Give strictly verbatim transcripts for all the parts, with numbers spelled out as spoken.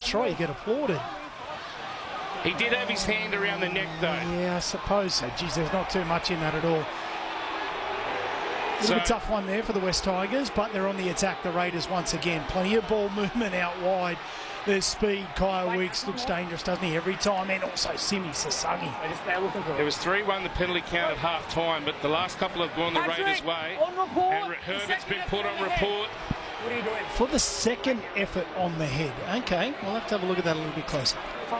That's right, you get applauded. He did have his hand around the neck, though. Yeah, I suppose so. Geez, there's not too much in that at all. A So, bit tough one there for the West Tigers, but they're on the attack, the Raiders, once again. Plenty of ball movement out wide. There's speed. Kyle Weeks looks dangerous, doesn't he, every time? And also Simi Sasagi. it was three one the penalty count at half time, but the last couple have gone the Raiders' way. And Herbert's been put on report. What are you doing? For the second effort on the head. Okay, we'll have to have a look at that a little bit closer.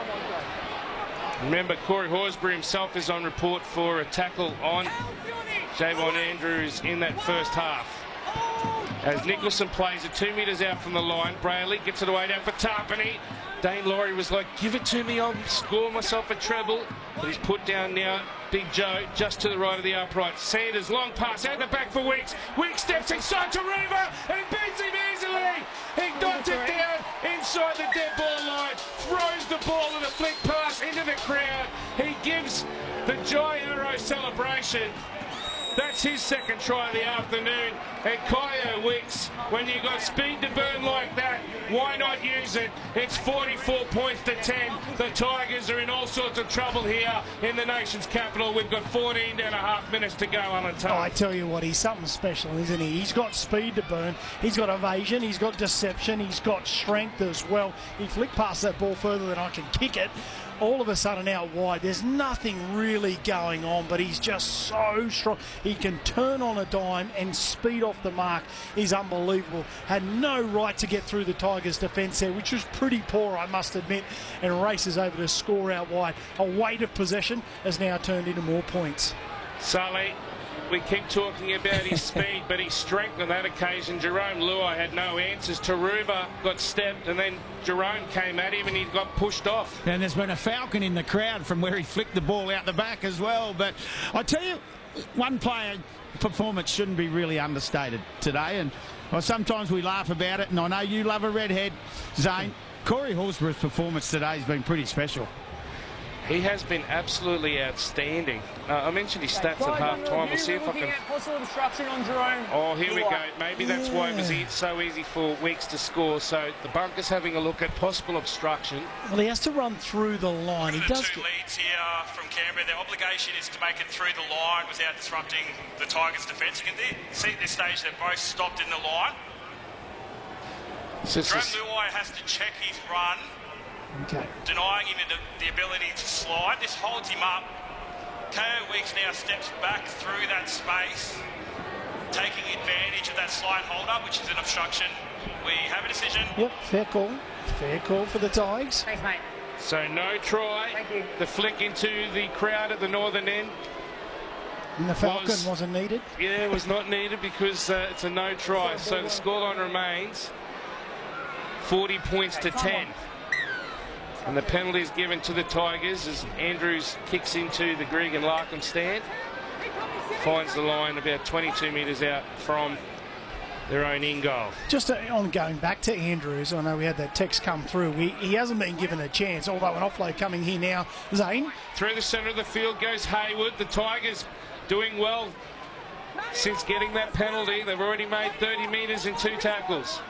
Remember, Corey Horsburgh himself is on report for a tackle on Javon Andrews in that first half. As Nicholson plays it two metres out from the line, Brayley gets it away down for Tarpany. Dane Laurie was like, give it to me, I'll score myself a treble. But he's put down now, Big Joe, just to the right of the upright. Sanders, long pass out the back for Weeks. Weeks steps inside to River and beats him easily. He knocks it down inside the dead ball line, throws the ball in a flick pass into the crowd. He gives the Jai Arrow celebration. That's his second try of the afternoon. And Kyle Weeks, when you got speed to burn like that, why not use it? It's forty-four points to ten. The Tigers are in all sorts of trouble here in the nation's capital. We've got fourteen and a half minutes to go on a time. Oh, I tell you what, he's something special, isn't he? He's got speed to burn. He's got evasion. He's got deception. He's got strength as well. He flicked past that ball further than I can kick it. All of a sudden out wide, there's nothing really going on, but he's just so strong. He can turn on a dime and speed off the mark. He's unbelievable. Had no right to get through the Tigers' defence there, which was pretty poor, I must admit, and races over to score out wide. A weight of possession has now turned into more points. Sully, we keep talking about his speed, but his strength on that occasion. Jerome Luai had no answers. Taruva got stepped, and then Jerome came at him, and he got pushed off. And there's been a falcon in the crowd from where he flicked the ball out the back as well. But I tell you, one player performance shouldn't be really understated today. And well, sometimes we laugh about it, and I know you love a redhead, Zane. Corey Horsburgh's performance today has been pretty special. He has been absolutely outstanding. Uh, I mentioned his stats at half time. We'll see if I can. Possible obstruction on Jerome. Oh, here we go. Maybe that's why it was e- so easy for Weeks to score. So the bunker's having a look at possible obstruction. Well, he has to run through the line. He The does. two Get... leads here from Canberra. Their obligation is to make it through the line without disrupting the Tigers' defence. You can see at this stage they're both stopped in the line. So Jerome Luai has to check his run, Okay. denying him the, the ability to slide. This holds him up. K O Weeks now steps back through that space, taking advantage of that slide hold-up, which is an obstruction. We have a decision. Yep, fair call. Fair call for the Tigers. Thanks, mate. So no try. Thank you. The flick into the crowd at the northern end. And the Falcon Was- wasn't needed. Yeah, it was not needed because uh, it's a no try. So the scoreline remains forty points to ten. And the penalty is given to the Tigers as Andrews kicks into the Greg and Larkham stand. Finds the line about twenty-two metres out from their own in goal. Just uh, on going back to Andrews, I know we had that text come through. He, he hasn't been given a chance, although an offload coming here now. Zane? Through the centre of the field goes Hayward. The Tigers doing well since getting that penalty. They've already made thirty metres in two tackles.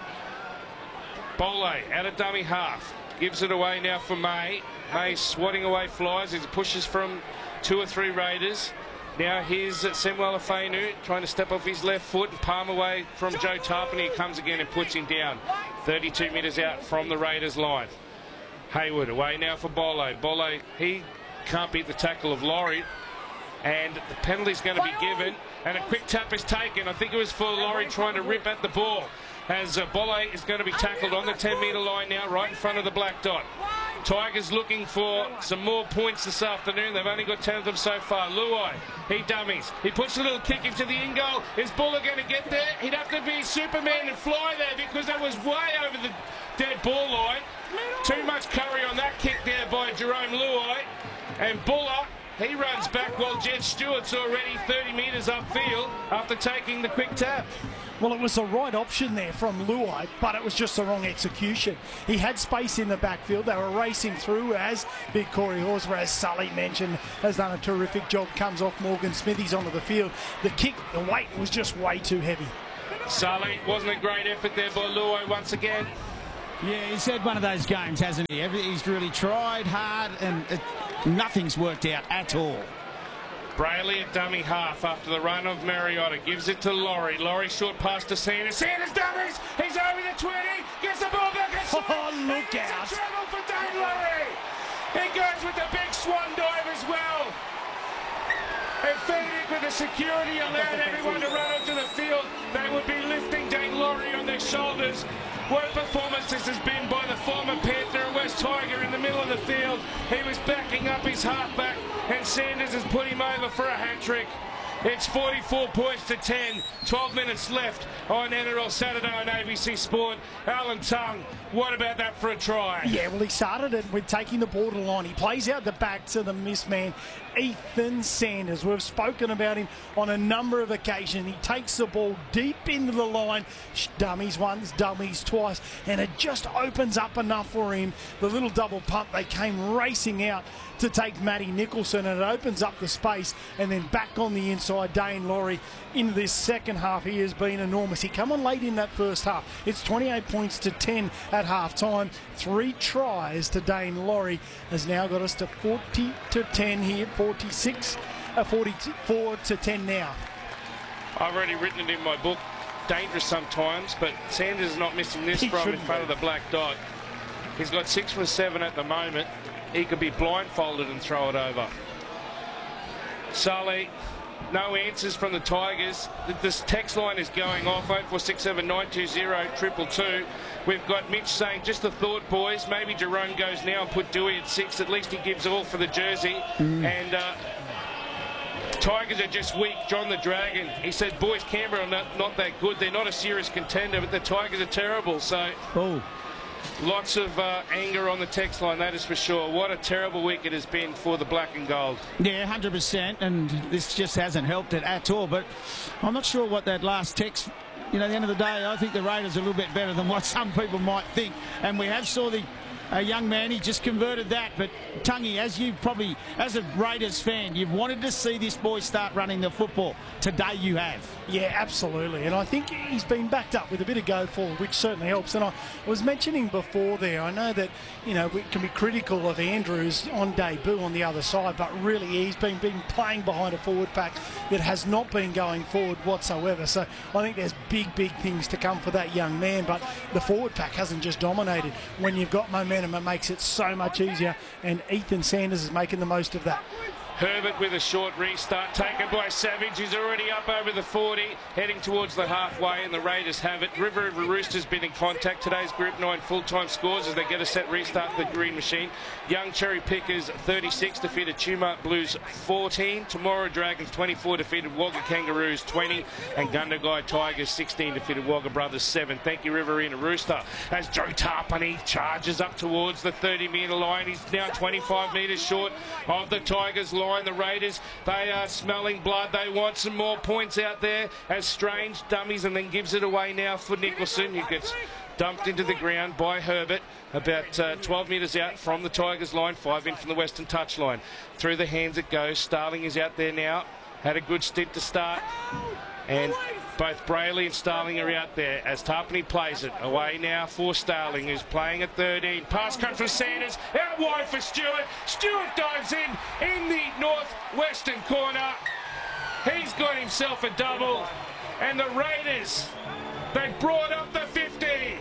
Bole out of dummy half. Gives it away now for May. May swatting away flies. He pushes from two or three Raiders. Now here's Samuel Afenu trying to step off his left foot and palm away from Joe Tarpany. He comes again and puts him down. thirty-two metres out from the Raiders line. Hayward away now for Bole. Bole, he can't beat the tackle of Laurie. And the penalty's going to be given. And a quick tap is taken. I think it was for Laurie trying to rip at the ball. As uh, Bole is going to be tackled on the ten metre line now, right in front of the black dot. Tigers looking for some more points this afternoon. They've only got ten of them so far. Luai, he dummies. He puts a little kick into the in goal. Is Buller going to get there? He'd have to be Superman and fly there because that was way over the dead ball line. Too much curry on that kick there by Jerome Luai. And Buller, he runs back while Jed Stewart's already thirty metres upfield after taking the quick tap. Well, it was the right option there from Luai, but it was just the wrong execution. He had space in the backfield. They were racing through as Big Corey Horsburgh, as Sully mentioned, has done a terrific job. Comes off Morgan Smithies onto the field. The kick, the weight was just way too heavy. Sully, wasn't a great effort there by Luai once again. Yeah, he's had one of those games, hasn't he? Every, he's really tried hard and it, nothing's worked out at all. Brayley at dummy half after the run of Mariota. Gives it to Laurie. Laurie short pass to Sanders. Sanders dummies. He's over the twenty. Gets the ball back inside. Oh, look out. It's a trouble for Dane Laurie. He goes with the big swan dive as well. And feeding with the security allowed everyone to run onto the field. They would be lifting Dane Laurie on their shoulders. What a performance this has been by the former Panther and West Tiger in the middle of the field. He was backing up his halfback and Sanders has put him over for a hat-trick. It's forty-four points to ten. twelve minutes left on N R L Saturday on A B C Sport. Alan Tongue, what about that for a try? Yeah, well, he started it with taking the ball to the line. He plays out the back to the miss man, Ethan Sanders. We've spoken about him on a number of occasions. He takes the ball deep into the line, dummies once, dummies twice, and it just opens up enough for him. The little double pump, they came racing out to take Matty Nicholson, and it opens up the space, and then back on the inside, Dane Laurie into this second half. He has been enormous. He come on late in that first half. It's twenty-eight points to ten at half time. Three tries to Dane Laurie has now got us to forty to ten here, forty-six, uh, forty-four to ten now. I've already written it in my book. Dangerous sometimes, but Sanders is not missing this He from in shouldn't front be. of the black dot. He's got six from seven at the moment. He could be blindfolded and throw it over. Sully, no answers from the Tigers. This text line is going off, oh four six seven nine two zero two two two. We've got Mitch saying, just a thought, boys, maybe Jerome goes now and put Dewey at six. At least he gives all for the jersey. Mm. And uh, Tigers are just weak. John the Dragon, he said, boys, Canberra are not, not that good. They're not a serious contender, but the Tigers are terrible. So... Oh. Lots of uh, anger on the text line, that is for sure. What a terrible week it has been for the black and gold. Yeah, one hundred percent, and this just hasn't helped it at all. But I'm not sure what that last text, you know, at the end of the day, I think the Raiders are a little bit better than what some people might think. And we have saw the a young man, he just converted that. But Tungy, as you probably, as a Raiders fan, you've wanted to see this boy start running the football. Today you have. Yeah, absolutely. And I think he's been backed up with a bit of go forward, which certainly helps. And I was mentioning before there, I know that, you know, we can be critical of Andrews on debut on the other side, but really he's been, been playing behind a forward pack that has not been going forward whatsoever. So I think there's big, big things to come for that young man. But the forward pack hasn't just dominated. When you've got momentum, it makes it so much easier. And Ethan Sanders is making the most of that. Herbert with a short restart taken by Savage. He's already up over the forty, heading towards the halfway, and the Raiders have it. River River Roosters been in contact. Today's Group nine full-time scores as they get a set restart the green machine. Young Cherry Pickers thirty-six defeated Tumut Blues fourteen. Tomorrow Dragons twenty-four defeated Wagga Kangaroos twenty, and Gundagai Tigers sixteen defeated Wagga Brothers seven. Thank you, Riverina Rooster. As Joe Tarpany charges up towards the thirty metre line. He's now twenty-five metres short of the Tigers line. The Raiders, they are smelling blood. They want some more points out there as Strange dummies and then gives it away now for Nicholson, who gets dumped into the ground by Herbert about uh, twelve metres out from the Tigers line, five in from the Western touch line. Through the hands it goes. Starling is out there now. Had a good stint to start. And both Brayley and Starling are out there as Tarpany plays it. Away now for Starling, who's playing at thirteen. Pass comes from Sanders. Out wide for Stewart. Stewart dives in in the northwestern corner. He's got himself a double. And the Raiders, they brought up the fifty.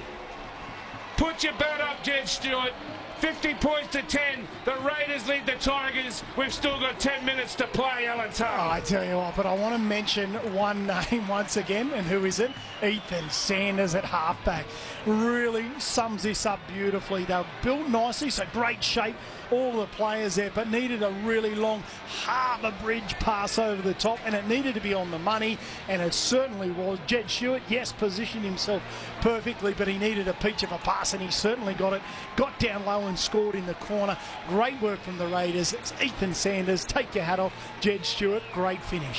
Put your bet up, Jed Stewart. fifty points to ten. The Raiders lead the Tigers. We've still got ten minutes to play, Alan Tongue. Oh, I tell you what, but I want to mention one name once again, and who is it? Ethan Sanders at halfback. Really sums this up beautifully. They're built nicely, so great shape, all the players there, but needed a really long harbour bridge pass over the top, and it needed to be on the money, and it certainly was. Jed Stewart, yes, positioned himself perfectly, but he needed a peach of a pass, and he certainly got it. Got down low and scored in the corner. Great work from the Raiders. It's Ethan Sanders. Take your hat off. Jed Stewart, great finish.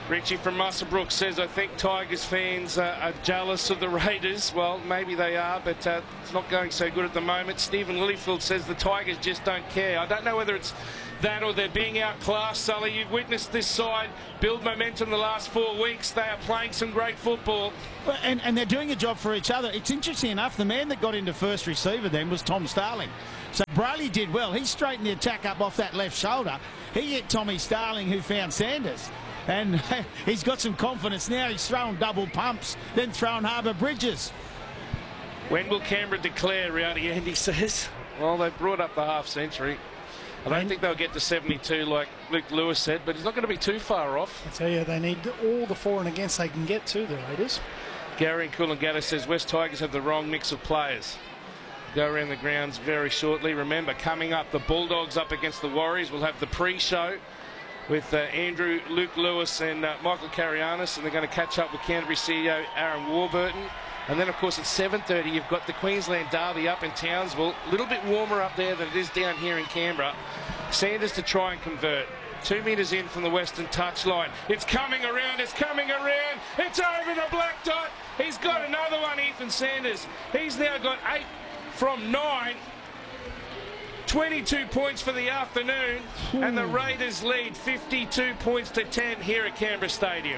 Richie from Muswellbrook says, I think Tigers fans uh, are jealous of the Raiders. Well, maybe they are, but uh, it's not going so good at the moment. Stephen Lilyfield says the Tigers just don't care. I don't know whether it's that or they're being outclassed, Sully. You've witnessed this side build momentum the last four weeks. They are playing some great football. Well, and, and they're doing a job for each other. It's interesting enough, the man that got into first receiver then was Tom Starling. So Brayley did well. He straightened the attack up off that left shoulder. He hit Tommy Starling, who found Sanders. And he's got some confidence now. He's throwing double pumps, then throwing Harbour Bridges. When will Canberra declare, Rowdy Andy says? Well, they've brought up the half century. I don't think they'll get to seventy-two like Luke Lewis said, but he's not going to be too far off. I tell you, they need all the for and against they can get to, the Raiders. Gary Coolangatta says West Tigers have the wrong mix of players. Go around the grounds very shortly. Remember, coming up, the Bulldogs up against the Warriors. We'll have the pre-show with uh, Andrew, Luke Lewis and uh, Michael Carianis, and they're going to catch up with Canterbury C E O Aaron Warburton. And then, of course, at seven thirty, you've got the Queensland Derby up in Townsville. A little bit warmer up there than it is down here in Canberra. Sanders to try and convert. Two metres in from the western touchline. It's coming around, it's coming around. It's over the black dot. He's got another one, Ethan Sanders. He's now got eight from nine. twenty-two points for the afternoon, and the Raiders lead fifty-two points to ten here at Canberra Stadium.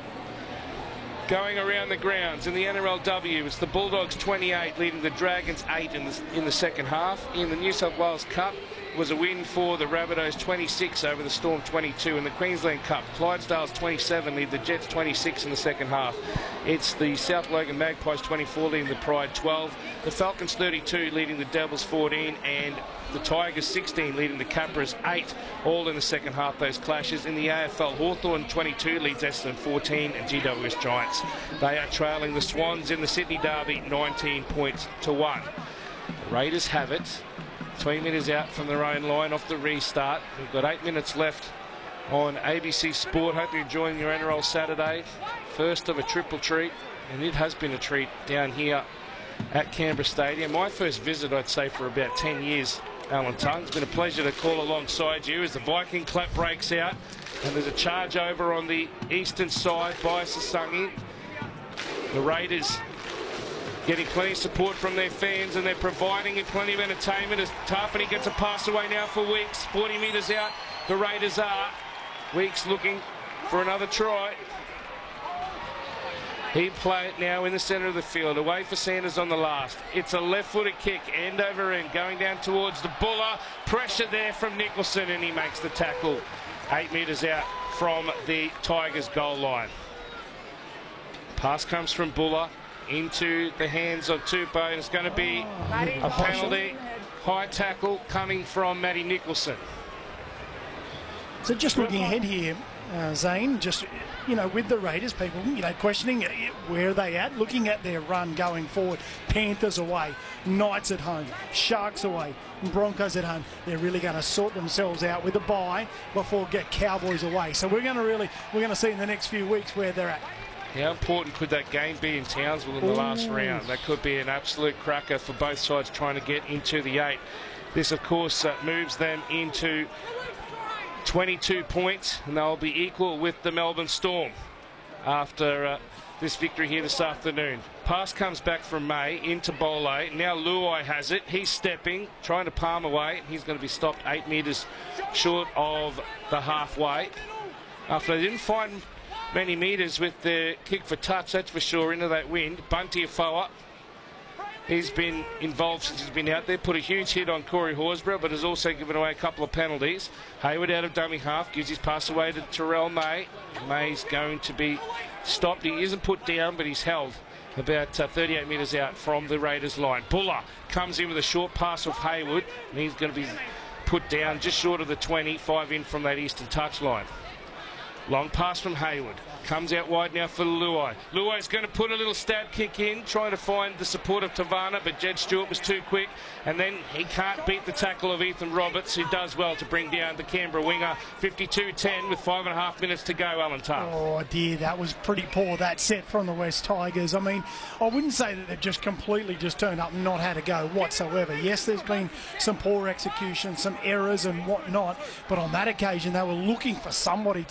Going around the grounds in the N R L W, it's the Bulldogs twenty-eight leading the Dragons eight in the, in the second half. In the New South Wales Cup was a win for the Rabbitohs twenty-six over the Storm twenty-two. In the Queensland Cup, Clydesdales twenty-seven lead the Jets twenty-six in the second half. It's the South Logan Magpies twenty-four leading the Pride twelve. The Falcons thirty-two leading the Devils fourteen, and the Tigers sixteen leading the Capras eight, all in the second half, those clashes. In the A F L, Hawthorn twenty-two leads Essendon fourteen, and G W S Giants, they are trailing the Swans in the Sydney Derby nineteen points to one. The Raiders have it. twenty minutes out from their own line off the restart. We've got eight minutes left on A B C Sport. Hope you're enjoying your N R L Saturday. First of a triple treat, and it has been a treat down here at Canberra Stadium. My first visit, I'd say, for about ten years, Alan Tongue. It's been a pleasure to call alongside you as the Viking clap breaks out, and there's a charge over on the eastern side by Sasungi. The Raiders getting plenty of support from their fans, and they're providing plenty of entertainment as Tarpany gets a pass away now for Weeks. forty metres out, the Raiders are. Weeks looking for another try. He play it now in the centre of the field, away for Sanders on the last. It's a left-footed kick, end over end, going down towards the Buller. Pressure there from Nicholson, and he makes the tackle. Eight metres out from the Tigers' goal line. Pass comes from Buller into the hands of Tupou, and it's going to be a penalty. High tackle coming from Matty Nicholson. So just looking ahead here, uh, Zane, just, you know, with the Raiders, people, you know, questioning where are they at, looking at their run going forward. Panthers away, Knights at home, Sharks away, Broncos at home. They're really going to sort themselves out with a bye before get Cowboys away. So we're going to really, we're going to see in the next few weeks where they're at. How important could that game be in Townsville in the Ooh. last round? That could be an absolute cracker for both sides trying to get into the eight. This, of course, uh, moves them into twenty-two points, and they'll be equal with the Melbourne Storm after uh, this victory here this afternoon. Pass comes back from May into Bole. Now Luai has it. He's stepping, trying to palm away. He's going to be stopped eight metres short of the halfway. After they didn't find many metres with the kick for touch, that's for sure, into that wind. Bunty Afoa, he's been involved since he's been out there. Put a huge hit on Corey Horsburgh, but has also given away a couple of penalties. Hayward out of dummy half, gives his pass away to Terrell May. May's going to be stopped. He isn't put down, but he's held about uh, thirty-eight metres out from the Raiders line. Buller comes in with a short pass of Hayward, and he's going to be put down just short of the twenty, five in from that eastern touchline. Long pass from Hayward. Comes out wide now for Luai. Luai's going to put a little stab kick in, trying to find the support of Tavana, but Jed Stewart was too quick, and then he can't beat the tackle of Ethan Roberts, who does well to bring down the Canberra winger. fifty-two ten with five and a half minutes to go, Alan Tuck. Oh dear, that was pretty poor, that set from the West Tigers. I mean, I wouldn't say that they've just completely just turned up and not had a go whatsoever. Yes, there's been some poor execution, some errors and whatnot, but on that occasion they were looking for somebody to run the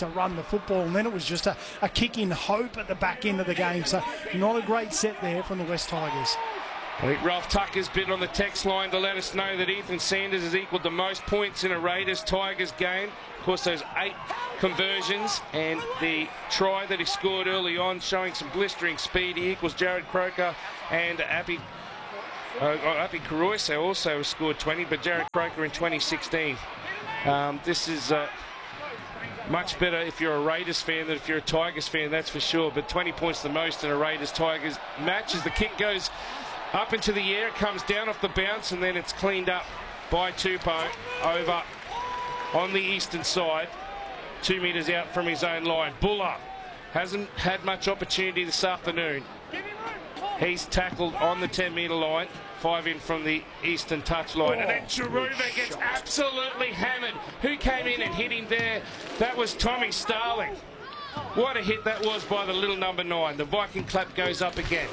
the football, and then it was just a, a kick in hope at the back end of the game. So not a great set there from the West Tigers. I think Ralph Tucker's been on the text line to let us know that Ethan Sanders has equalled the most points in a Raiders-Tigers game. Of course, those eight conversions and the try that he scored early on, showing some blistering speed. He equals Jared Croker and Appy, uh, Appy Karoise also scored twenty, but Jared Croker in twenty sixteen. Um, this is uh, much better if you're a Raiders fan than if you're a Tigers fan, that's for sure. But twenty points the most in a Raiders-Tigers match as the kick goes up into the air, it comes down off the bounce, and then it's cleaned up by Tupou over on the eastern side, two metres out from his own line. Buller hasn't had much opportunity this afternoon. He's tackled on the ten metre line, five in from the eastern touch line. And then Chiruva gets absolutely hammered. Who came in and hit him there? That was Tommy Starling. What a hit that was by the little number nine. The Viking clap goes up again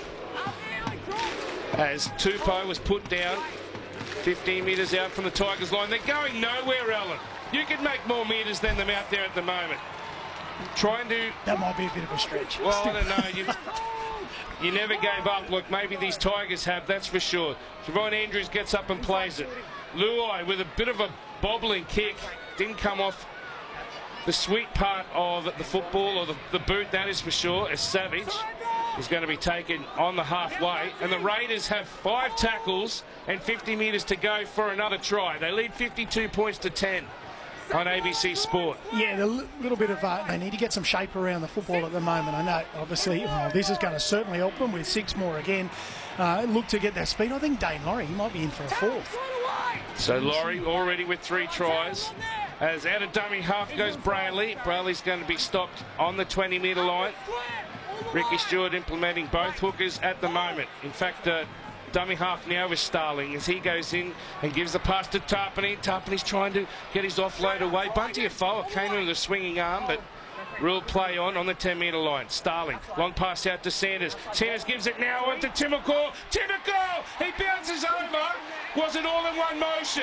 as Tupou was put down fifteen metres out from the Tigers line. They're going nowhere, Alan. You could make more metres than them out there at the moment. Trying to... That might be a bit of a stretch. Well, I don't know. You, you never gave up. Look, maybe these Tigers have, that's for sure. Javon Andrews gets up and plays it. Luai with a bit of a bobbling kick. Didn't come off the sweet part of the football, or the, the boot, that is for sure, as Savage is going to be taken on the halfway. And the Raiders have five tackles and fifty metres to go for another try. They lead fifty-two points to ten on A B C Sport. Yeah, a little bit of, uh, they need to get some shape around the football at the moment. I know, obviously, oh, this is going to certainly help them with six more again. Uh, look to get that speed. I think Dane Laurie, he might be in for a fourth. So Laurie already with three tries. As out of dummy half goes Brayley. Brayley's going to be stopped on the twenty metre line. Ricky Stewart implementing both hookers at the moment. In fact, uh, dummy half now with Starling as he goes in and gives the pass to Tarpany. Tarpany's trying to get his offload away. Bunty Afoa came in with a swinging arm, but ruled play on on the ten metre line. Starling, long pass out to Sanders. Sanders gives it now on to Timokor. Timokor! He bounces over. Was it all in one motion?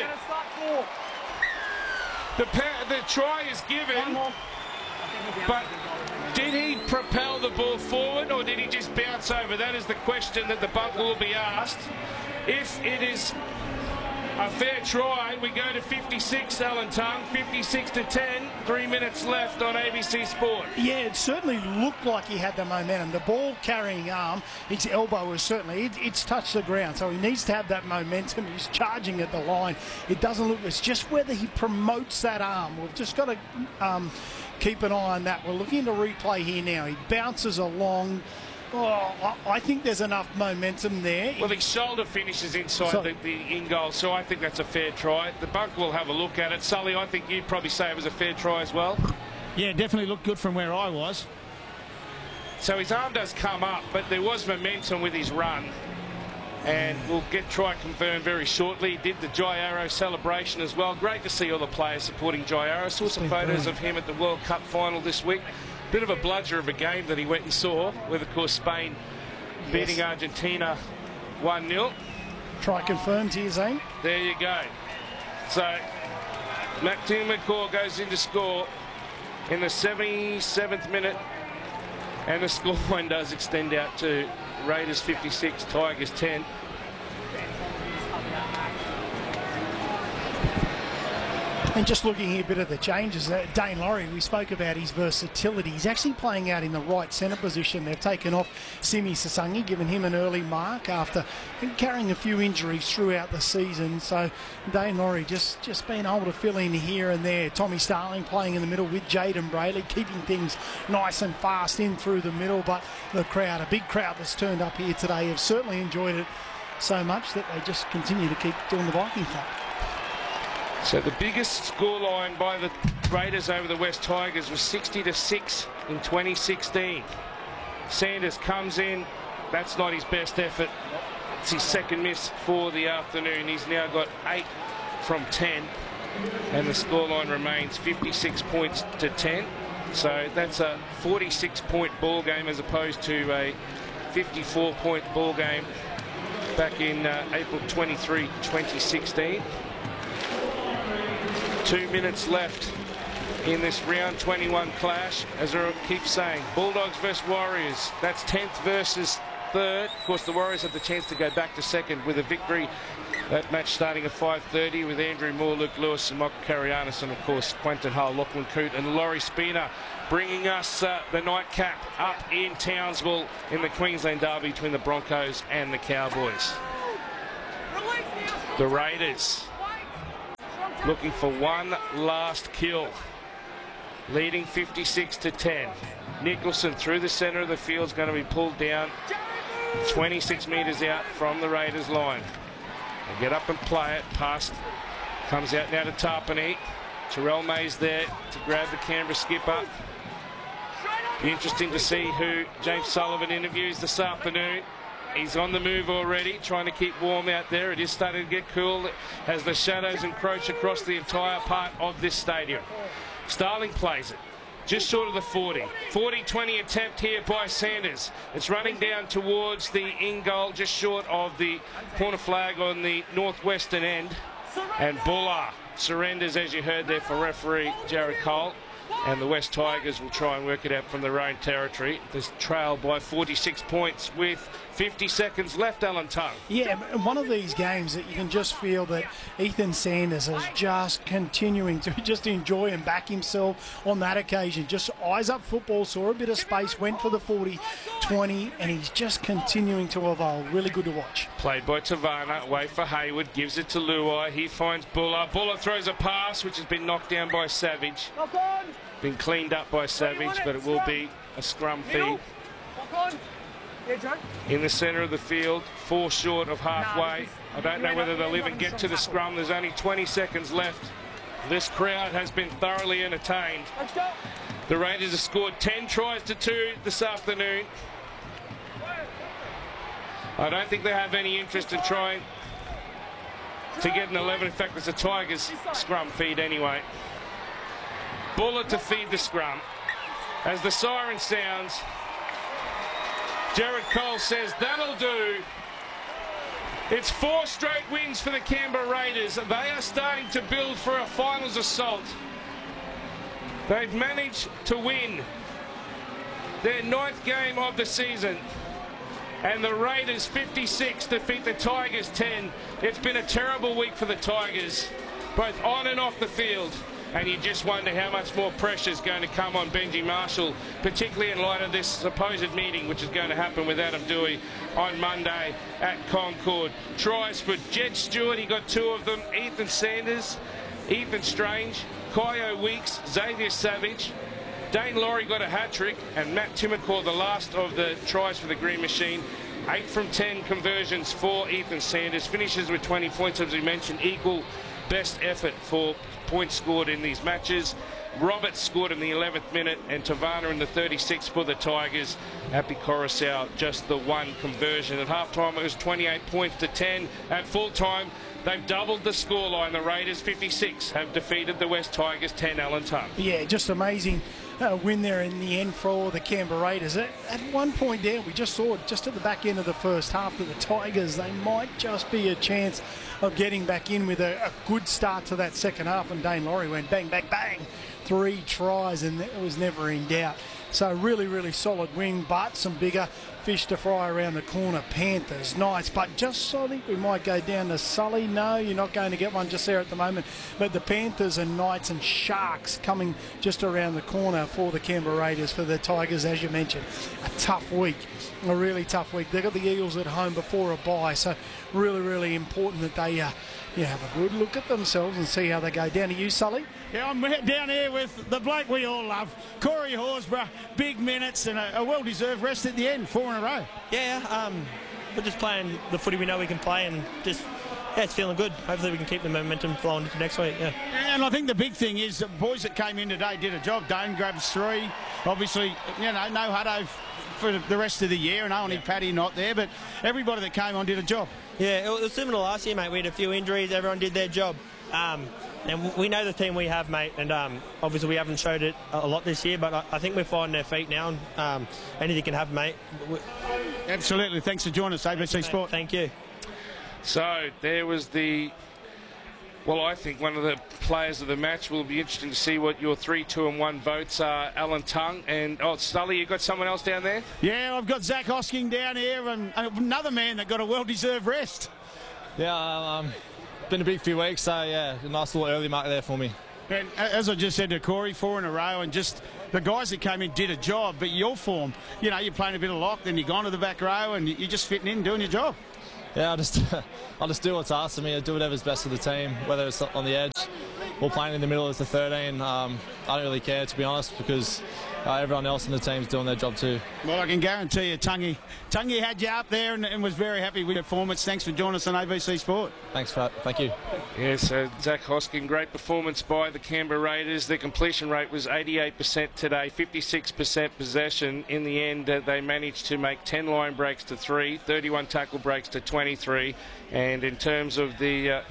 The, the try is given, but did he propel the ball forward or did he just bounce over? That is the question that the bunker will be asked. If it is a fair try, we go to fifty-six, Alan Tongue, fifty-six to ten, three minutes left on A B C Sport. Yeah, it certainly looked like he had the momentum. The ball carrying arm, his elbow was certainly, it, it's touched the ground, so he needs to have that momentum. He's charging at the line. It doesn't look, it's just whether he promotes that arm. We've just got to um, keep an eye on that. We're looking at a replay here now. He bounces along. Oh, I think there's enough momentum there. Well, his shoulder finishes inside so, the, the in goal, so I think that's a fair try. The bunker will have a look at it. Sully, I think you'd probably say it was a fair try as well. Yeah, definitely looked good from where I was. So his arm does come up, but there was momentum with his run. And we'll get try confirmed very shortly. He did the Jai Arrow celebration as well. Great to see all the players supporting Jai Arrow. Saw some photos of him at the World Cup final this week. Bit of a bludger of a game that he went and saw, with, of course, Spain beating yes. Argentina one nil. Try confirmed here, Zane. There you go. So, Martin McCaw goes in to score in the seventy-seventh minute, and the scoreline does extend out to Raiders fifty-six, Tigers ten. And just looking here a bit of the changes, uh, Dane Laurie, we spoke about his versatility. He's actually playing out in the right centre position. They've taken off Simi Sasangi, giving him an early mark after carrying a few injuries throughout the season. So Dane Laurie just, just being able to fill in here and there. Tommy Starling playing in the middle with Jaden Brayley, keeping things nice and fast in through the middle. But the crowd, a big crowd that's turned up here today, have certainly enjoyed it so much that they just continue to keep doing the Viking Club. So the biggest scoreline by the Raiders over the West Tigers was sixty to six in twenty sixteen. Sanders comes in. That's not his best effort. It's his second miss for the afternoon. He's now got eight from ten. And the scoreline remains fifty-six points to ten. So that's a forty-six point ball game as opposed to a fifty-four point ball game back in uh, April twenty-third, twenty sixteen. Two minutes left in this round twenty-one clash. As I keep saying, Bulldogs versus Warriors. That's tenth versus third. Of course, the Warriors have the chance to go back to second with a victory. That match starting at five thirty with Andrew Moore, Luke Lewis and Michael Karianis, and of course Quentin Hull, Lachlan Coote and Laurie Spina, bringing us uh, the nightcap up in Townsville in the Queensland Derby between the Broncos and the Cowboys. The Raiders looking for one last kill, leading fifty-six to ten. Nicholson through the centre of the field is going to be pulled down twenty-six metres out from the Raiders line. They get up and play it. Past comes out now to Tarpany. Terrell May's there to grab the Canberra skipper. Be interesting to see who James Sullivan interviews this afternoon. He's on the move already, trying to keep warm out there. It is starting to get cool as the shadows encroach across the entire part of this stadium. Starling plays it just short of the forty. forty twenty attempt here by Sanders. It's running down towards the in goal, just short of the corner flag on the northwestern end. And Buller surrenders, as you heard there, for referee Jared Cole. And the West Tigers will try and work it out from their own territory. This trail by forty-six points with fifty seconds left, Alan Tongue. Yeah, one of these games that you can just feel that Ethan Sanders is just continuing to just enjoy and back himself on that occasion. Just eyes up football, saw a bit of space, went for the forty twenty, and he's just continuing to evolve. Really good to watch. Played by Tavana, away for Hayward, gives it to Luai. He finds Buller. Buller throws a pass, which has been knocked down by Savage. Been cleaned up by Savage, but it will be a scrum feed. In the centre of the field, four short of halfway. I don't know whether they'll even get to the scrum. There's only twenty seconds left. This crowd has been thoroughly entertained. The Raiders have scored ten tries to two this afternoon. I don't think they have any interest in trying to get an eleven. In fact, it's a Tigers scrum feed anyway. Buller to feed the scrum. As the siren sounds, Jared Cole says, that'll do. It's four straight wins for the Canberra Raiders. They are starting to build for a finals assault. They've managed to win their ninth game of the season. And the Raiders fifty-six defeat the Tigers ten. It's been a terrible week for the Tigers, both on and off the field. And you just wonder how much more pressure is going to come on Benji Marshall, particularly in light of this supposed meeting which is going to happen with Adam Dewey on Monday at Concord. Tries for Jed Stewart, he got two of them. Ethan Sanders, Ethan Strange, Kyo Weeks, Xavier Savage. Dane Laurie got a hat-trick, and Matt Timmercore the last of the tries for the Green Machine. eight from ten conversions for Ethan Sanders. Finishes with twenty points, as we mentioned, equal best effort for points scored in these matches. Roberts scored in the eleventh minute, and Tavana in the thirty-sixth for the Tigers. Happy Coruscant, just the one conversion. At halftime, it was twenty-eight points to ten. At full time, they've doubled the scoreline. The Raiders fifty-six have defeated the West Tigers ten. Alan Tongue. Yeah, just amazing uh, win there in the end for the Canberra Raiders. At, at one point there, we just saw it just at the back end of the first half that the Tigers, they might just be a chance of getting back in with a, a good start to that second half, and Dane Laurie went bang, bang, bang. Three tries, and it was never in doubt. So really, really solid win, but some bigger fish to fry around the corner. Panthers, Knights, but just so I think we might go down to Sully. No, you're not going to get one just there at the moment. But the Panthers and Knights and Sharks coming just around the corner for the Canberra Raiders. For the Tigers, as you mentioned, a tough week, a really tough week. They've got the Eagles at home before a bye, so really, really important that they uh, yeah, have a good look at themselves and see how they go. Down to you, Sully. Yeah, I'm down here with the bloke we all love, Corey Horsburgh. Big minutes and a, a well-deserved rest at the end, four in a row. Yeah, um, we're just playing the footy we know we can play, and just, yeah, it's feeling good. Hopefully we can keep the momentum flowing into next week, yeah. And I think the big thing is the boys that came in today did a job. Dane grabs three. Obviously, you know, no Hutto for the rest of the year, and only yeah. Paddy not there, but everybody that came on did a job. Yeah, it was similar last year, mate. We had a few injuries. Everyone did their job. Um, and we know the team we have, mate, and um, obviously we haven't showed it a lot this year, but I, I think we're finding their feet now, and um, anything can happen, mate. We... Absolutely. Thanks for joining us, A B C Sport. Thank you. So there was the Well, I think one of the players of the match will be interesting to see what your three, two, and one votes are. Alan Tongue and oh, Sully, you got someone else down there? Yeah, I've got Zach Hosking down here, and another man that got a well-deserved rest. Yeah, um, been a big few weeks, so yeah, a nice little early mark there for me. And as I just said to Corey, four in a row, and just the guys that came in did a job. But your form, you know, you're playing a bit of lock, then you're gone to the back row, and you're just fitting in, doing your job. Yeah, I just I just do what's asked of me. I do whatever's best for the team, whether it's on the edge or playing in the middle as the thirteen. Um, I don't really care, to be honest, because uh, everyone else in the team's doing their job too. Well, I can guarantee you, Tungy, Tungy had you up there and, and was very happy with your performance. Thanks for joining us on A B C Sport. Thanks for that. Thank you. Yes, uh, Zach Hosking, great performance by the Canberra Raiders. Their completion rate was eighty-eight percent today, fifty-six percent possession. In the end, uh, they managed to make ten line breaks to three, thirty-one tackle breaks to twenty-three. And in terms of the uh,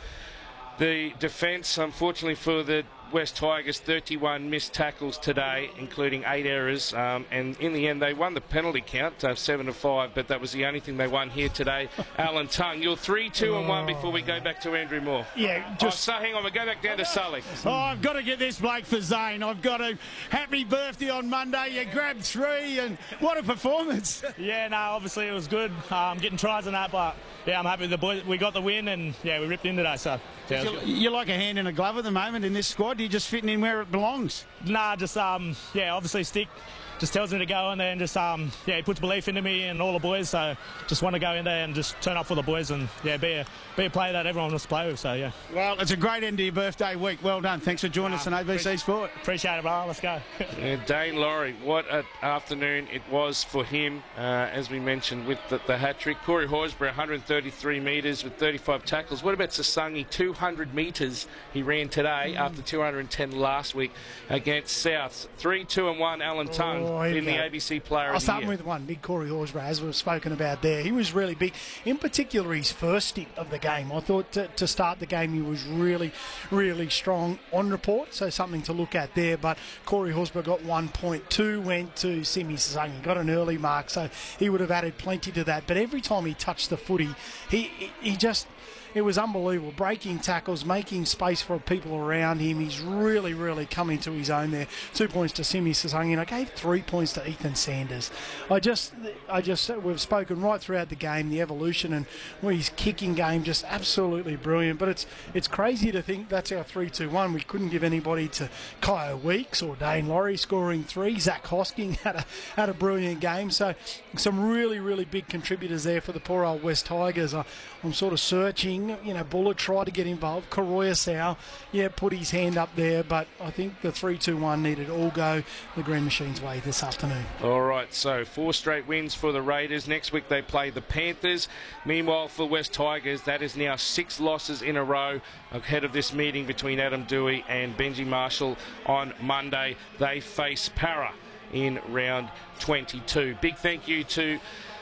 the defence, unfortunately for the West Tigers, thirty-one missed tackles today, including eight errors. Um, and in the end, they won the penalty count, uh, seven to five, but that was the only thing they won here today. Alan Tongue, you're three, two, and one before we go back to Andrew Moore. Yeah, just. Oh, so hang on, we go back down to Sully. Oh, I've got to get this bloke for Zane. I've got to. Happy birthday on Monday. You grabbed three, and what a performance. Yeah, no, obviously it was good. Um, getting tries and that, but yeah, I'm happy with the boys. We got the win, and yeah, we ripped in today. So yeah, you're, you're like a hand in a glove at the moment in this squad. You're just fitting in where it belongs. Nah, just um, yeah, obviously Stick just tells me to go in there and just um, yeah, he puts belief into me and all the boys. So just want to go in there and just turn up for the boys and yeah, be a be a player that everyone wants to play with. So yeah. Well, it's a great end to your birthday week. Well done. Thanks for joining uh, us on A B C Sport. Appreciate it, bro. Let's go. Yeah, Dane Laurie, what an afternoon it was for him, uh, as we mentioned with the, the hat-trick. Corey Horsburgh, one hundred thirty-three metres with thirty-five tackles. What about Sasangi? two hundred metres he ran today mm. after two hundred ten last week against South. three, two, and one, Alan Tongue oh, in the A B C Player I'll of the start Year. with one, big Corey Horsburgh, as we've spoken about there. He was really big, in particular his first stint of the game. I thought to, to start the game he was really, really strong on report, so something to look at there. But Corey Horsburgh got one point two, went to Simi Sasangi, got an early mark, so he would have added plenty to that. But every time he touched the footy, he, he, he just... It was unbelievable, breaking tackles, making space for people around him. He's really, really come into his own there. Two points to Simi Sasangi, and I gave three points to Ethan Sanders. I just, I just, we've spoken right throughout the game, the evolution and his kicking game, just absolutely brilliant. But it's it's crazy to think that's our three two one. We couldn't give anybody to Kyle Weeks or Dane Laurie scoring three. Zach Hosking had a had a brilliant game. So some really, really big contributors there for the poor old West Tigers. I, I'm sort of searching. You know, Buller tried to get involved. Karoya Sow, yeah, put his hand up there, but I think the three two one needed all go the Green Machine's way this afternoon. All right, so four straight wins for the Raiders. Next week they play the Panthers. Meanwhile, for West Tigers, that is now six losses in a row ahead of this meeting between Adam Dewey and Benji Marshall on Monday. They face Para in round twenty-two. Big thank you to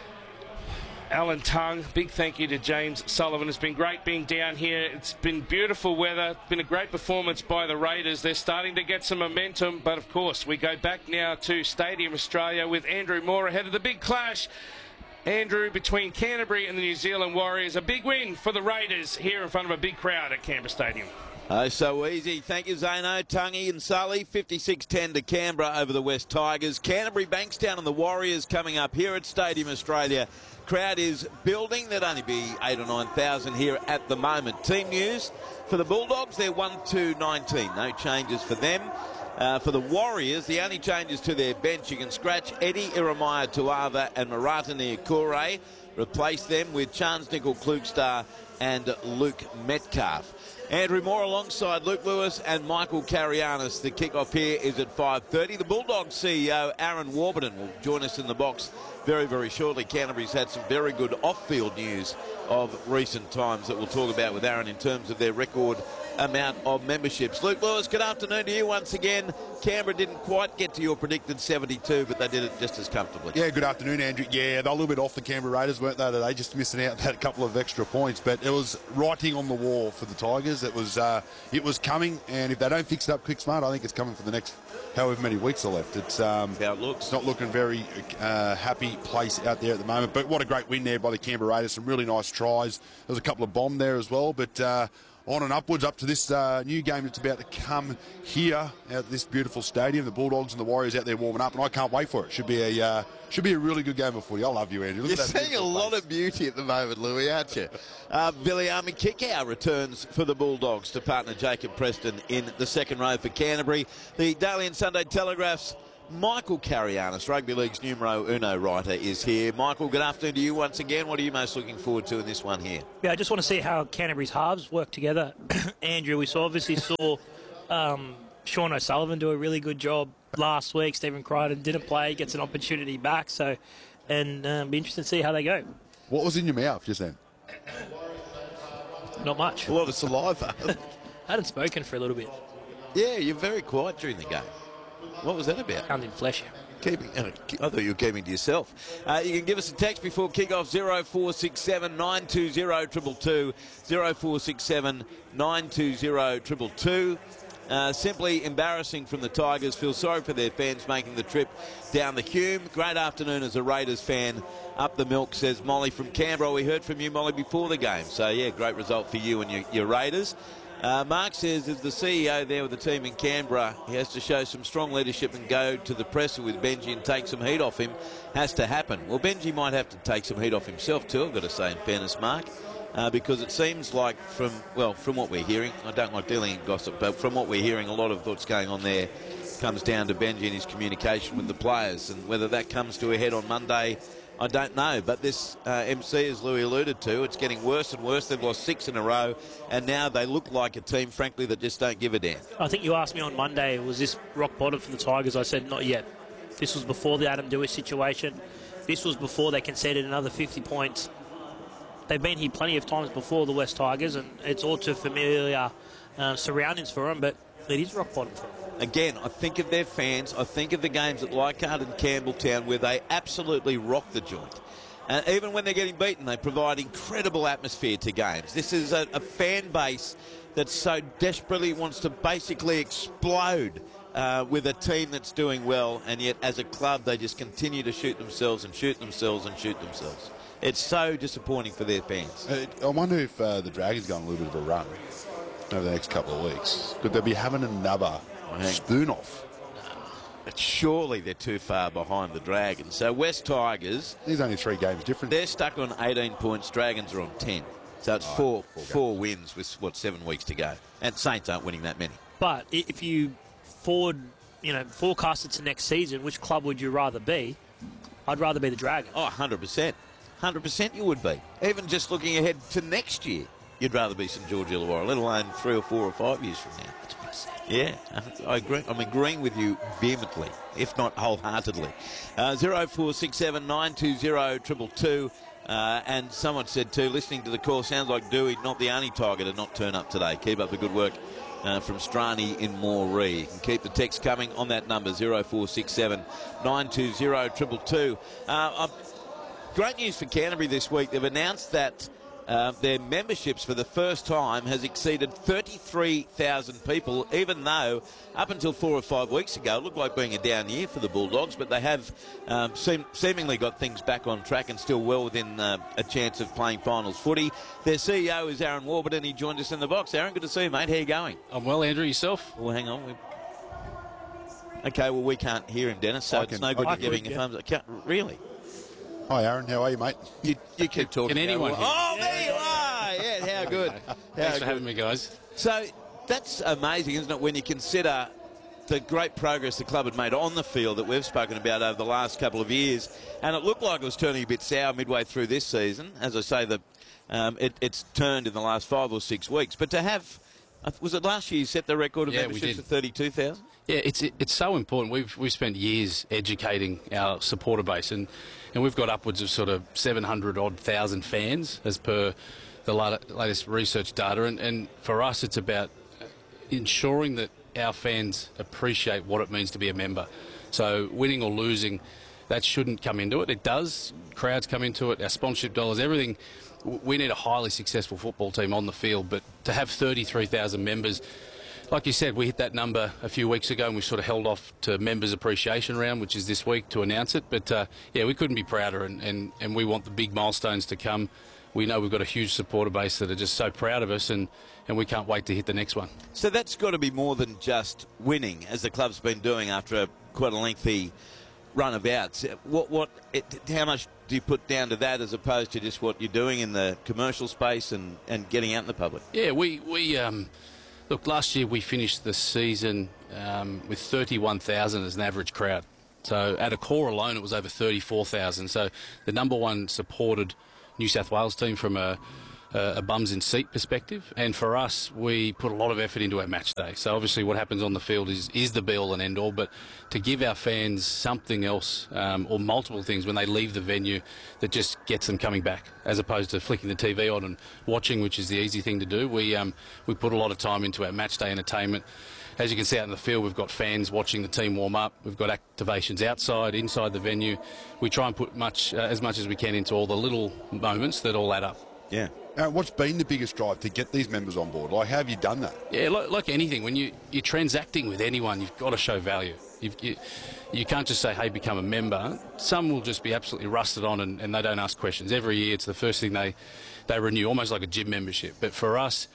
Alan Tongue. Big thank you to James Sullivan. It's been great being down here. It's been beautiful weather. It's been a great performance by the Raiders. They're starting to get some momentum, but of course we go back now to Stadium Australia with Andrew Moore ahead of the big clash. Andrew, between Canterbury and the New Zealand Warriors, a big win for the Raiders here in front of a big crowd at Canberra Stadium. Oh, so easy. Thank you, Zano, Tungy and Sully. fifty-six ten to Canberra over the West Tigers. Canterbury, Bankstown and the Warriors coming up here at Stadium Australia. Crowd is building. There'd only be eight or nine thousand here at the moment. Team news for the Bulldogs, they're one two nineteen. No changes for them. Uh, for the Warriors, the only changes to their bench, you can scratch Eddie Iremaya Tuava and Marata Niokore. Replace them with Chance Nickel Klugstar and Luke Metcalf. Andrew Moore alongside Luke Lewis and Michael Carianis. The kickoff here is at five thirty. The Bulldogs C E O, Aaron Warburton, will join us in the box very, very shortly. Canterbury's had some very good off-field news of recent times that we'll talk about with Aaron in terms of their record amount of memberships. Luke Lewis, good afternoon to you once again. Canberra didn't quite get to your predicted seventy-two, but they did it just as comfortably. Yeah, good afternoon, Andrew. Yeah, they're a little bit off the Canberra Raiders, weren't they, today, just missing out that couple of extra points. But it was writing on the wall for the Tigers. It was uh, it was coming, and if they don't fix it up quick smart, I think it's coming for the next however many weeks are left. It's um, how it looks. It's not looking very uh, happy place out there at the moment. But what a great win there by the Canberra Raiders. Some really nice tries. There was a couple of bomb there as well, but uh, on and upwards up to this uh, new game that's about to come here at this beautiful stadium. The Bulldogs and the Warriors out there warming up, and I can't wait for it. Should be a uh, should be a really good game of footy. I love you, Andrew. Look You're at that seeing a lot place. of beauty at the moment, Louis, aren't you? Uh, Viliami Kikau returns for the Bulldogs to partner Jacob Preston in the second row for Canterbury. The Daily and Sunday Telegraph's Michael Carianis, Rugby League's numero uno writer, is here. Michael, good afternoon to you once again. What are you most looking forward to in this one here? Yeah, I just want to see how Canterbury's halves work together. Andrew, we saw, obviously saw um, Sean O'Sullivan do a really good job last week. Stephen Crichton didn't play, gets an opportunity back. So, and um, be interested to see how they go. What was in your mouth just then? Not much. A lot of saliva. I hadn't spoken for a little bit. Yeah, you're very quiet during the game. What was that about? Can't even flesh you. Keeping, uh, I thought you were keeping to yourself. Uh, you can give us a text before kick-off, zero four six seven nine two zero two two two, zero four six seven nine two zero two two two. Uh, simply embarrassing from the Tigers. Feel sorry for their fans making the trip down the Hume. Great afternoon as a Raiders fan. Up the milk, says Molly from Canberra. We heard from you, Molly, before the game. So, yeah, great result for you and your, your Raiders. Uh, Mark says, as the C E O there with the team in Canberra, he has to show some strong leadership and go to the presser with Benji and take some heat off him. Has to happen. Well, Benji might have to take some heat off himself too, I've got to say, in fairness, Mark, uh, because it seems like from, well, from what we're hearing, I don't like dealing in gossip, but from what we're hearing, a lot of what's going on there comes down to Benji and his communication with the players, and whether that comes to a head on Monday, I don't know, but this uh, M C, as Louis alluded to, it's getting worse and worse. They've lost six in a row, and now they look like a team, frankly, that just don't give a damn. I think you asked me on Monday, was this rock bottom for the Tigers? I said, not yet. This was before the Adam Dewey situation. This was before they conceded another fifty points. They've been here plenty of times before, the West Tigers, and it's all too familiar uh, surroundings for them, but it is rock bottom for them. Again, I think of their fans. I think of the games at Leichhardt and Campbelltown where they absolutely rock the joint. And even when they're getting beaten, they provide incredible atmosphere to games. This is a, a fan base that so desperately wants to basically explode uh, with a team that's doing well, and yet as a club they just continue to shoot themselves and shoot themselves and shoot themselves. It's so disappointing for their fans. Uh, I wonder if uh, the Dragons go on a little bit of a run over the next couple of weeks. Could they be having another spoon off? But surely they're too far behind the Dragons. So West Tigers, there's only three games different. They're stuck on eighteen points. Dragons are on ten. So it's oh, four four, four wins with what seven weeks to go. And Saints aren't winning that many. But if you forward, you know, forecast it to next season, which club would you rather be? I'd rather be the Dragons. Oh, one hundred percent. one hundred percent you would be. Even just looking ahead to next year, you'd rather be St George Illawarra, let alone three or four or five years from now. Yeah, I agree. I'm agreeing with you vehemently, if not wholeheartedly. Uh, zero four six seven nine two zero two two two. Uh, and someone said too, listening to the call, sounds like Dewey, not the only Tiger to not turn up today. Keep up the good work uh, from Strani in Moree. You can keep the text coming on that number, zero four six seven nine two zero two two two. Uh, uh, great news for Canterbury this week. They've announced that Uh, their memberships for the first time has exceeded thirty-three thousand people, even though up until four or five weeks ago it looked like being a down year for the Bulldogs, but they have um, seem, seemingly got things back on track and still well within uh, a chance of playing finals footy. Their C E O is Aaron Warburton. He joined us in the box. Aaron, good to see you, mate. How you going? I'm well, Andrew. Yourself? Well, hang on. We... Okay, well, we can't hear him, Dennis, so I it's can, no good I giving could, a yeah. thumbs up. Can't, really? Hi, Aaron. How are you, mate? You, you keep talking. Can anyone about, hear? Oh, there you are. Yeah, how good. Thanks how for good. having me, guys. So that's amazing, isn't it, when you consider the great progress the club had made on the field that we've spoken about over the last couple of years. And it looked like it was turning a bit sour midway through this season. As I say, the, um, it, it's turned in the last five or six weeks. But to have, was it last year you set the record of Yeah, we memberships did. at thirty-two thousand? Yeah, it's it, it's so important. We've we've spent years educating our supporter base, and, and we've got upwards of sort of seven hundred odd thousand fans as per the latest research data. And, and for us, it's about ensuring that our fans appreciate what it means to be a member. So winning or losing, that shouldn't come into it. It does. Crowds come into it. Our sponsorship dollars, everything. We need a highly successful football team on the field, but to have thirty-three thousand members. Like you said, we hit that number a few weeks ago and we sort of held off to Members Appreciation Round, which is this week, to announce it. But, uh, yeah, we couldn't be prouder, and, and, and we want the big milestones to come we know we've got a huge supporter base that are just so proud of us, and, and we can't wait to hit the next one. So that's got to be more than just winning, as the club's been doing after a, quite a lengthy run of outs. What, what, it, how much do you put down to that as opposed to just what you're doing in the commercial space and, and getting out in the public? Yeah, we, we um, look, last year we finished the season um, with thirty-one thousand as an average crowd. So at a core alone, it was over thirty-four thousand. So the number one supported New South Wales team from a, a, a bums in seat perspective. And for us, we put a lot of effort into our match day. So obviously what happens on the field is, is the be-all and end-all. But to give our fans something else um, or multiple things when they leave the venue that just gets them coming back, as opposed to flicking the T V on and watching, which is the easy thing to do, we, um, we put a lot of time into our match day entertainment. As you can see out in the field, we've got fans watching the team warm up. We've got activations outside, inside the venue. We try and put much, uh, as much as we can into all the little moments that all add up. Yeah. Uh, what's been the biggest drive to get these members on board? Like, how have you done that? Yeah, like, like anything, when you, you're transacting with anyone, you've got to show value. You've, you, you can't just say, hey, become a member. Some will just be absolutely rusted on and, and they don't ask questions. Every year it's the first thing they, they renew, almost like a gym membership. But for us,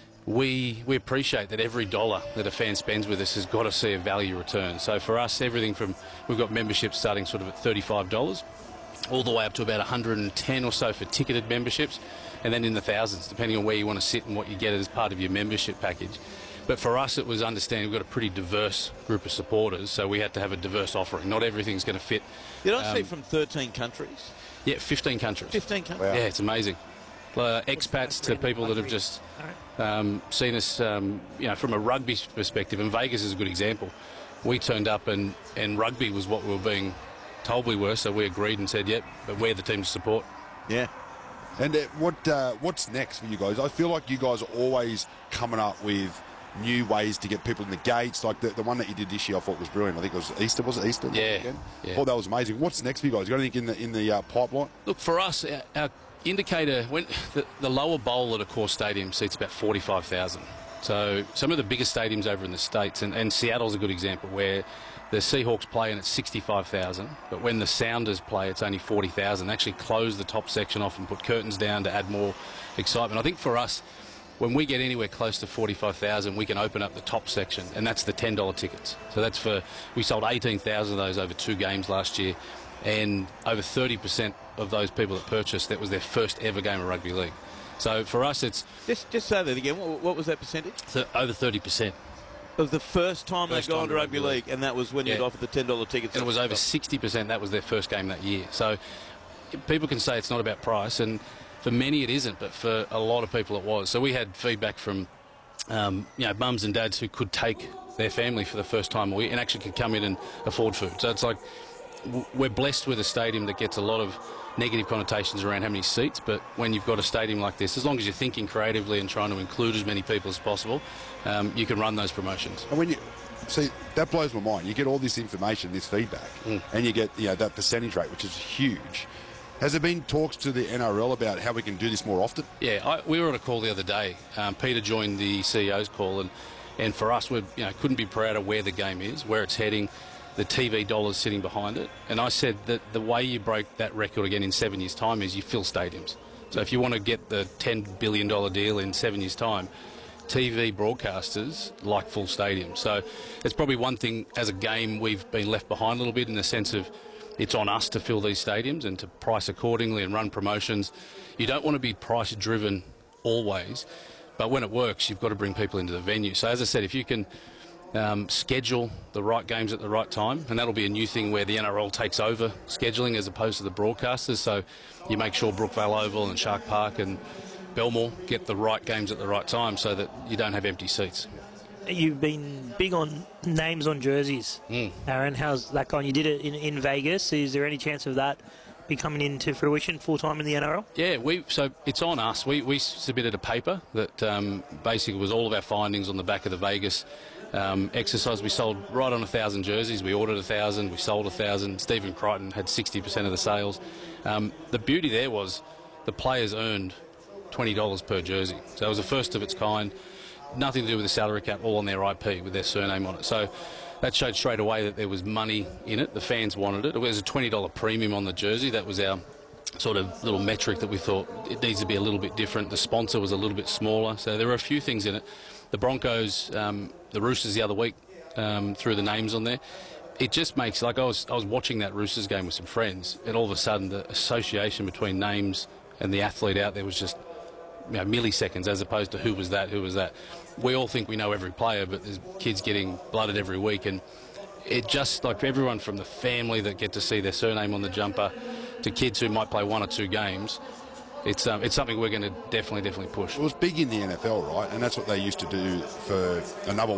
We we appreciate that every dollar that a fan spends with us has got to see a value return. So for us, everything from, we've got memberships starting sort of at thirty-five dollars, all the way up to about one hundred and ten or so for ticketed memberships, and then in the thousands, depending on where you want to sit and what you get as part of your membership package. But for us, it was understanding we've got a pretty diverse group of supporters, so we had to have a diverse offering. Not everything's going to fit. Did I um, see from thirteen countries? Yeah, fifteen countries. fifteen countries? Wow. Yeah, it's amazing. Uh, expats to people that have just um, seen us, um, you know, from a rugby perspective, and Vegas is a good example. We turned up and, and rugby was what we were being told we were, so we agreed and said, yep, but we're the team to support. Yeah. And uh, what uh, what's next for you guys? I feel like you guys are always coming up with new ways to get people in the gates. Like the, the one that you did this year, I thought was brilliant. I think it was Easter, was it Easter? Yeah. Again? yeah. I thought that was amazing. What's next for you guys? You got anything in the, in the uh, pipeline? Look, for us, our, our indicator, when the, the lower bowl at a core stadium seats about forty-five thousand. So some of the biggest stadiums over in the States, and, and Seattle's a good example, where the Seahawks play and it's sixty-five thousand, but when the Sounders play, it's only forty thousand. They actually close the top section off and put curtains down to add more excitement. I think for us, when we get anywhere close to forty-five thousand, we can open up the top section, and that's the ten dollar tickets. So that's for, we sold eighteen thousand of those over two games last year, and over thirty percent of those people that purchased, that was their first ever game of rugby league. So for us, it's... Just just say that again. What, what was that percentage? Th- over thirty percent. It was the first time First they'd gone time to rugby league, league, and that was when yeah. you'd offered the ten dollar tickets. And it was over sixty percent. That was their first game that year. So people can say it's not about price, and for many it isn't, but for a lot of people it was. So we had feedback from um, you know, mums and dads who could take their family for the first time a week and actually could come in and afford food. So it's like, w- we're blessed with a stadium that gets a lot of negative connotations around how many seats, but when you've got a stadium like this, as long as you're thinking creatively and trying to include as many people as possible, um, you can run those promotions. And when you see, that blows my mind. You get all this information, this feedback, Mm. and you get, you know, that percentage rate, which is huge. Has there been talks to the N R L about how we can do this more often? Yeah, I, we were on a call the other day. Um, Peter joined the C E O's call, and, and for us, we you know, couldn't be prouder where the game is, where it's heading, the T V dollars sitting behind it. And I said that the way you break that record again in seven years' time is you fill stadiums. So if you want to get the ten billion dollars deal in seven years' time, T V broadcasters like full stadiums. So it's probably one thing as a game we've been left behind a little bit in the sense of it's on us to fill these stadiums and to price accordingly and run promotions. You don't want to be price driven always, but when it works, you've got to bring people into the venue. So as I said, if you can um, schedule the right games at the right time, and that'll be a new thing where the N R L takes over scheduling as opposed to the broadcasters. So you make sure Brookvale Oval and Shark Park and Belmore get the right games at the right time so that you don't have empty seats. You've been big on names on jerseys, mm. Aaron. How's that going? You did it in, in Vegas. Is there any chance of that be coming into fruition full time in the N R L? Yeah, we so it's on us. We we submitted a paper that um, basically was all of our findings on the back of the Vegas um, exercise. We sold right on a thousand jerseys. We ordered a thousand. We sold a thousand. Stephen Crichton had sixty percent of the sales. Um, the beauty there was the players earned twenty dollars per jersey. So it was the first of its kind. Nothing to do with the salary cap, all on their I P with their surname on it. So that showed straight away that there was money in it. The fans wanted it. It was a twenty dollar premium on the jersey. That was our sort of little metric that we thought it needs to be a little bit different. The sponsor was a little bit smaller, so there were a few things in it. The Broncos, um, the Roosters the other week, um, threw the names on there. It just makes, like I was I was watching that Roosters game with some friends, and all of a sudden the association between names and the athlete out there was just, you know, milliseconds, as opposed to who was that, who was that. We all think we know every player, but there's kids getting blooded every week, and it just, like, everyone from the family that get to see their surname on the jumper to kids who might play one or two games, it's um, it's something we're going to definitely, definitely push. It was big in the N F L, right? And that's what they used to do for another